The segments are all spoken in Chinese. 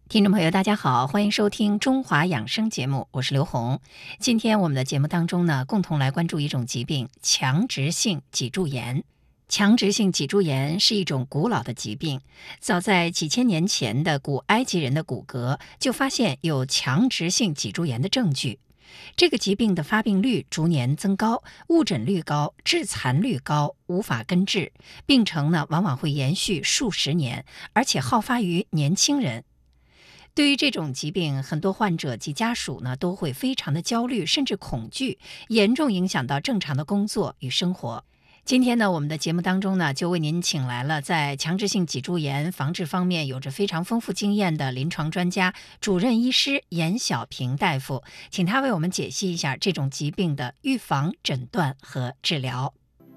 听众朋友，大家好，欢迎收听中华养生节目，我是刘红。今天我们的节目当中呢，共同来关注一种疾病——强直性脊柱炎。强直性脊柱炎是一种古老的疾病，早在几千年前的古埃及人的骨骼就发现有强直性脊柱炎的证据。这个疾病的发病率逐年增高，误诊率高，致残率高，无法根治，病程呢往往会延续数十年，而且好发于年轻人。对于这种疾病，很多患者及家属呢都会非常的焦虑，甚至恐惧，严重影响到正常的工作与生活。今天呢，我们的节目当中呢，就为您请来了在强直性脊柱炎防治方面有着非常丰富经验的临床专家、主任医师严小平大夫，请他为我们解析一下这种疾病的预防、诊断和治疗。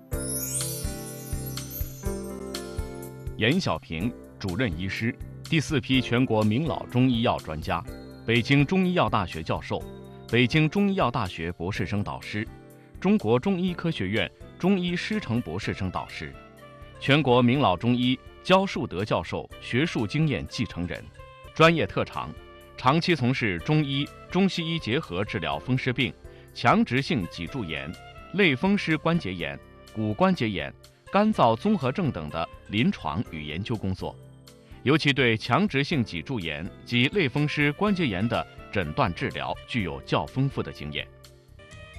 严小平，主任医师，第4批全国名老中医药专家，北京中医药大学教授，北京中医药大学博士生导师，中国中医科学院中医师承博士生导师，全国名老中医焦树德教授学术经验继承人，专业特长，长期从事中医、中西医结合治疗风湿病、强直性脊柱炎、类风湿关节炎、骨关节炎、干燥综合症等的临床与研究工作，尤其对强直性脊柱炎及类风湿关节炎的诊断治疗具有较丰富的经验。